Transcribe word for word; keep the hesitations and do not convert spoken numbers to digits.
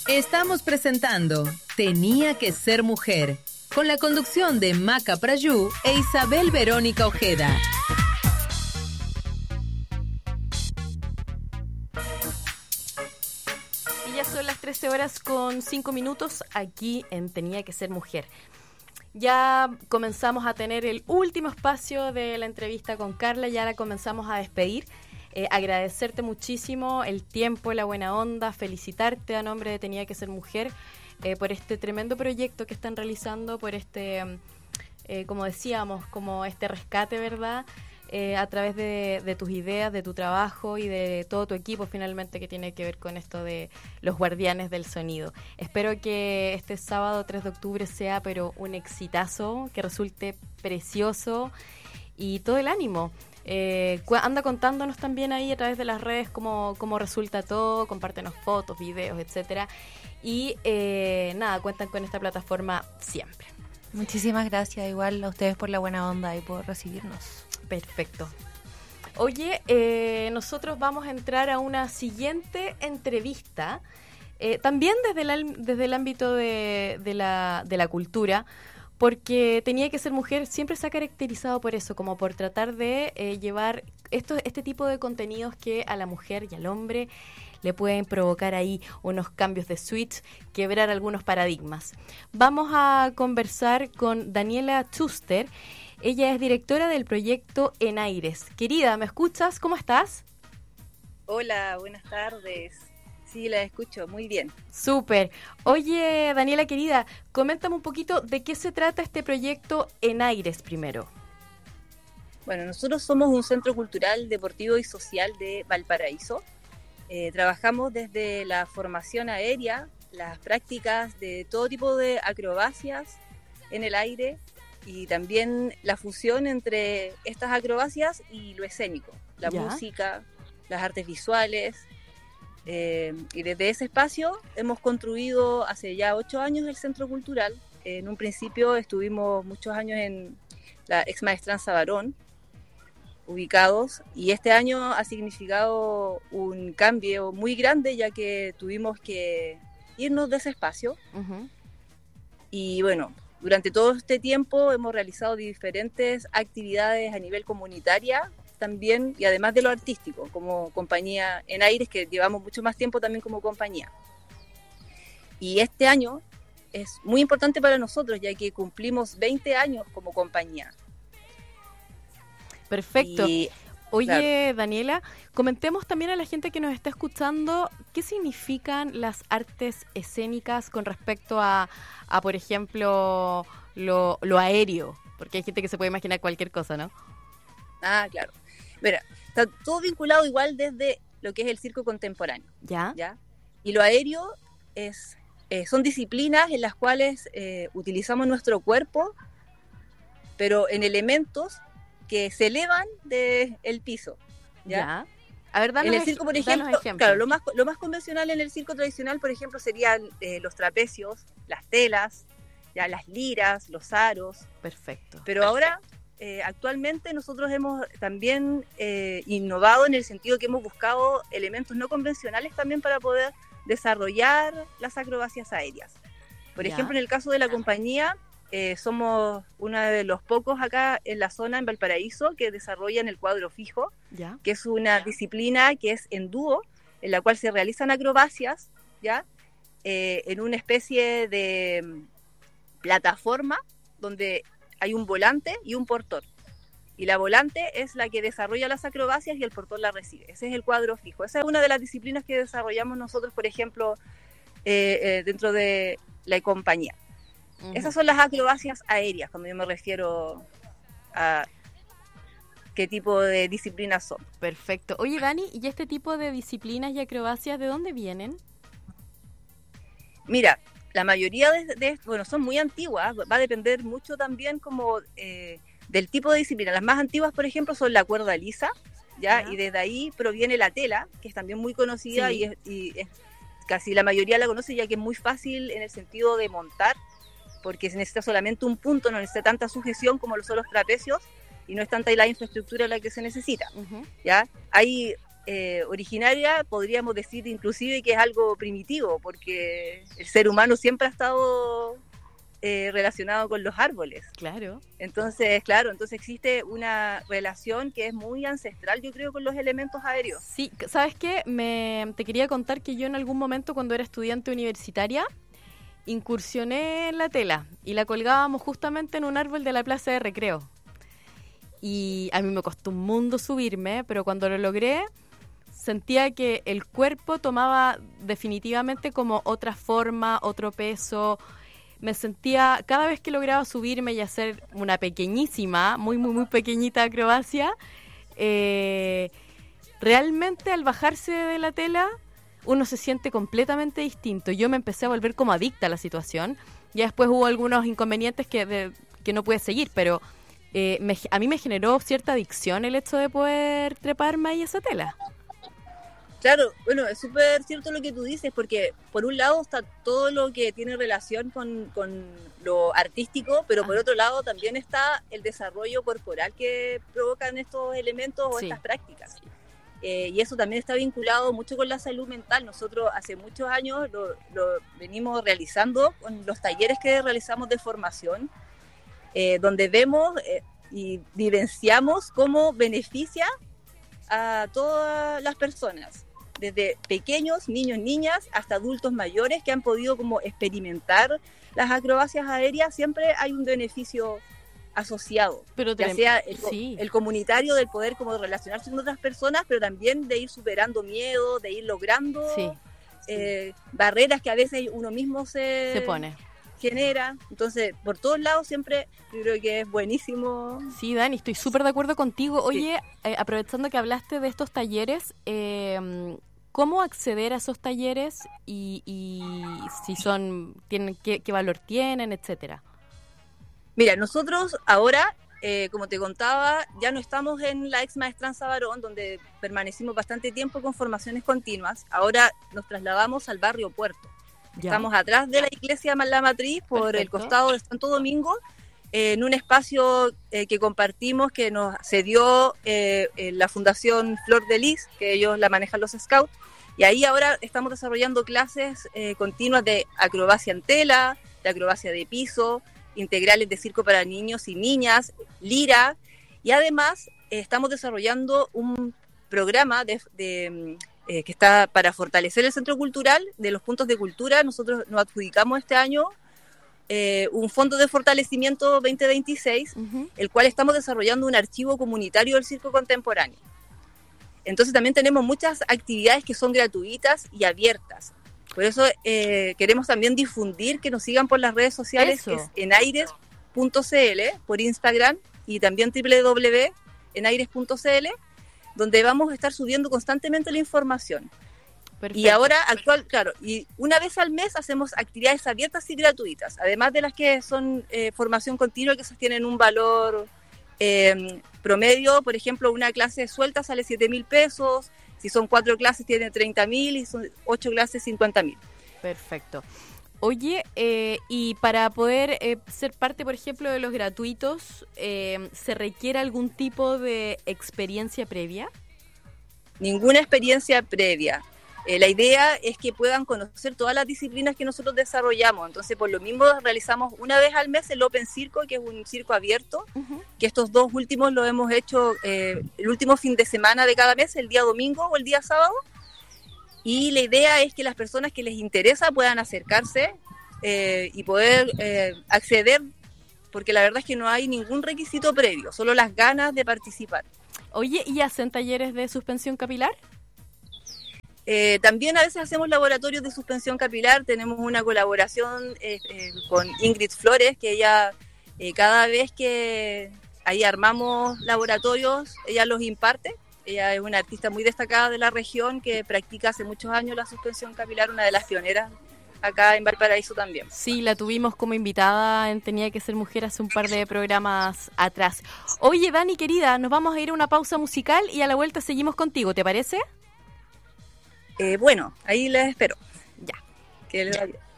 Estamos presentando Tenía que ser mujer, con la conducción de Maca Prayú e Isabel Verónica Ojeda. Y ya son las trece horas con cinco minutos aquí en Tenía que ser mujer. Ya comenzamos a tener el último espacio de la entrevista con Carla, ya la comenzamos a despedir. Eh, agradecerte muchísimo el tiempo, la buena onda, felicitarte a nombre de Tenía que ser mujer eh, por este tremendo proyecto que están realizando, por este, eh, como decíamos, como este rescate, ¿verdad? Eh, a través de, de tus ideas, de tu trabajo y de todo tu equipo finalmente que tiene que ver con esto de los guardianes del sonido. Espero que este sábado tres de octubre sea pero un exitazo, que resulte precioso y todo el ánimo. Eh, anda contándonos también ahí a través de las redes cómo, cómo resulta todo, compártenos fotos, videos, etcétera. Y eh, nada, cuentan con esta plataforma siempre. Muchísimas gracias, igual a ustedes por la buena onda y por recibirnos. Perfecto. Oye, eh, nosotros vamos a entrar a una siguiente entrevista, eh, también desde el, desde el ámbito de, de, la, de la cultura, porque Tenía que ser mujer siempre se ha caracterizado por eso, como por tratar de eh, llevar esto, este tipo de contenidos que a la mujer y al hombre le pueden provocar ahí unos cambios de switch, quebrar algunos paradigmas. Vamos a conversar con Daniela Schuster. Ella es directora del proyecto En Aires. Querida, ¿me escuchas? ¿Cómo estás? Hola, buenas tardes. Sí, la escucho, muy bien. Súper. Oye, Daniela, querida, coméntame un poquito de qué se trata este proyecto En Aires primero. Bueno, nosotros somos un centro cultural, deportivo y social de Valparaíso. Eh, trabajamos desde la formación aérea, las prácticas de todo tipo de acrobacias en el aire y también la fusión entre estas acrobacias y lo escénico, la ¿Ya? música, las artes visuales. Eh, y desde ese espacio hemos construido hace ya ocho años el Centro Cultural. Eh, en un principio estuvimos muchos años en la ex Maestranza Barón, ubicados, y este año ha significado un cambio muy grande ya que tuvimos que irnos de ese espacio. Uh-huh. Y bueno, durante todo este tiempo hemos realizado diferentes actividades a nivel comunitaria también, y además de lo artístico, como compañía En Aires, que llevamos mucho más tiempo también como compañía. Y este año es muy importante para nosotros, ya que cumplimos veinte años como compañía. Perfecto. Y, Oye, claro. Daniela, comentemos también a la gente que nos está escuchando qué significan las artes escénicas con respecto a, a por ejemplo, lo, lo aéreo, porque hay gente que se puede imaginar cualquier cosa, ¿no? Ah, claro. Mira, está todo vinculado igual desde lo que es el circo contemporáneo. ¿Ya? ¿Ya? Y lo aéreo es, eh, son disciplinas en las cuales eh, utilizamos nuestro cuerpo, pero en elementos que se elevan del piso. ¿Ya? ¿Ya? A ver, danos en el circo, por ejemplo, claro, lo más, lo más convencional en el circo tradicional, por ejemplo, serían eh, los trapecios, las telas, ya las liras, los aros. Perfecto. Pero perfecto. ahora... Eh, actualmente nosotros hemos también eh, innovado en el sentido que hemos buscado elementos no convencionales también para poder desarrollar las acrobacias aéreas. Por ¿Ya? ejemplo, en el caso de la compañía, eh, somos uno de los pocos acá en la zona, en Valparaíso, que desarrollan el cuadro fijo, ¿Ya? que es una disciplina que es en dúo, en la cual se realizan acrobacias, ¿ya? Eh, en una especie de plataforma donde hay un volante y un portor. Y la volante es la que desarrolla las acrobacias y el portor la recibe. Ese es el cuadro fijo. Esa es una de las disciplinas que desarrollamos nosotros, por ejemplo, eh, eh, dentro de la compañía. Uh-huh. Esas son las acrobacias aéreas, cuando yo me refiero a qué tipo de disciplinas son. Perfecto. Oye, Dani, ¿y este tipo de disciplinas y acrobacias de dónde vienen? Mira, la mayoría de, de bueno, son muy antiguas, va a depender mucho también como eh, del tipo de disciplina. Las más antiguas, por ejemplo, son la cuerda lisa, ¿ya? ¿Ya? Y desde ahí proviene la tela, que es también muy conocida, sí. y, es, y es, casi la mayoría la conoce, ya que es muy fácil en el sentido de montar, porque se necesita solamente un punto, no necesita tanta sujeción como lo son los trapecios, y no es tanta la infraestructura la que se necesita. Uh-huh. ¿Ya? Hay eh, originaria, podríamos decir inclusive que es algo primitivo, porque el ser humano siempre ha estado eh, relacionado con los árboles. Claro. Entonces, claro, entonces existe una relación que es muy ancestral, yo creo, con los elementos aéreos. Sí, ¿sabes qué? Me, te quería contar que yo en algún momento, cuando era estudiante universitaria, incursioné en la tela y la colgábamos justamente en un árbol de la plaza de recreo. Y a mí me costó un mundo subirme, pero cuando lo logré, sentía que el cuerpo tomaba definitivamente como otra forma, otro peso. Me sentía, cada vez que lograba subirme y hacer una pequeñísima, muy, muy, muy pequeñita acrobacia, eh, realmente al bajarse de la tela, uno se siente completamente distinto. Yo me empecé a volver como adicta a la situación. Ya después hubo algunos inconvenientes que, de, que no pude seguir, pero eh, me, a mí me generó cierta adicción el hecho de poder treparme ahí esa tela. Claro, bueno, es súper cierto lo que tú dices, porque por un lado está todo lo que tiene relación con, con lo artístico, pero por otro lado también está el desarrollo corporal que provocan estos elementos o sí. estas prácticas. Eh, y eso también está vinculado mucho con la salud mental. Nosotros hace muchos años lo, lo venimos realizando con los talleres que realizamos de formación, eh, donde vemos eh, y vivenciamos cómo beneficia a todas las personas, desde pequeños, niños, niñas, hasta adultos mayores que han podido como experimentar las acrobacias aéreas. Siempre hay un beneficio asociado, pero ya sea el, sí. el comunitario del poder como relacionarse con otras personas, pero también de ir superando miedo, de ir logrando sí. Eh, sí. barreras que a veces uno mismo se, se pone. genera. Entonces, por todos lados siempre yo creo que es buenísimo. Sí, Dani, estoy súper de acuerdo contigo. Oye, sí. eh, aprovechando que hablaste de estos talleres, eh, ¿cómo acceder a esos talleres y, y si son, tienen qué, qué valor tienen, etcétera? Mira, nosotros ahora, eh, como te contaba, ya no estamos en la ex maestranza Barón, donde permanecimos bastante tiempo con formaciones continuas. Ahora nos trasladamos al barrio Puerto. Ya. Estamos atrás de la iglesia La Matriz, por Perfecto. El costado de Santo Domingo, eh, en un espacio eh, que compartimos, que nos cedió eh, eh, la Fundación Flor de Lis, que ellos la manejan los Scouts. Y ahí ahora estamos desarrollando clases eh, continuas de acrobacia en tela, de acrobacia de piso, integrales de circo para niños y niñas, lira, y además eh, estamos desarrollando un programa de, de, eh, que está para fortalecer el centro cultural de los puntos de cultura. Nosotros nos adjudicamos este año eh, un fondo de fortalecimiento veinte veintiséis, uh-huh. el cual estamos desarrollando un archivo comunitario del circo contemporáneo. Entonces también tenemos muchas actividades que son gratuitas y abiertas. Por eso eh, queremos también difundir, que nos sigan por las redes sociales, que es enaires punto c l, por Instagram, y también doble u doble u doble u punto enaires punto c l, donde vamos a estar subiendo constantemente la información. Perfecto. Y ahora, actual, claro, y una vez al mes hacemos actividades abiertas y gratuitas, además de las que son eh, formación continua, que esas tienen un valor eh, promedio. Por ejemplo, una clase suelta sale siete mil pesos, si son cuatro clases tiene treinta mil y son ocho clases cincuenta mil. Perfecto. Oye, eh, y para poder eh, ser parte, por ejemplo, de los gratuitos, eh, ¿se requiere algún tipo de experiencia previa? Ninguna experiencia previa. Eh, la idea es que puedan conocer todas las disciplinas que nosotros desarrollamos. Entonces, por lo mismo, realizamos una vez al mes el Open Circo, que es un circo abierto, uh-huh. que estos dos últimos lo hemos hecho eh, el último fin de semana de cada mes, el día domingo o el día sábado. Y la idea es que las personas que les interesa puedan acercarse eh, y poder eh, acceder, porque la verdad es que no hay ningún requisito previo, solo las ganas de participar. Oye, ¿y hacen talleres de suspensión capilar? Eh, también a veces hacemos laboratorios de suspensión capilar. Tenemos una colaboración eh, eh, con Ingrid Flores, que ella eh, cada vez que ahí armamos laboratorios, ella los imparte. Ella es una artista muy destacada de la región que practica hace muchos años la suspensión capilar, una de las pioneras acá en Valparaíso también. Sí, la tuvimos como invitada en Tenía que ser mujer hace un par de programas atrás. Oye, Dani, querida, nos vamos a ir a una pausa musical y a la vuelta seguimos contigo, ¿te parece? Eh, bueno, ahí les espero. Ya. Que les vaya bien.